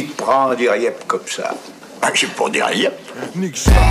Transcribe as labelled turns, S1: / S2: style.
S1: te prends des riettes comme ça?
S2: Ah, j'ai pas des riettes.
S3: Nique ça.